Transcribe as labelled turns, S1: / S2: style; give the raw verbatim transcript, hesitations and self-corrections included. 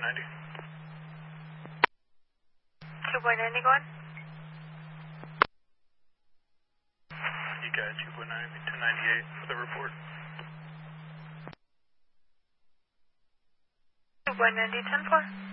S1: ninety.
S2: two point ninety going?
S1: You got two point nine, two ninety-eight for the report.
S2: two point ninety, ten four.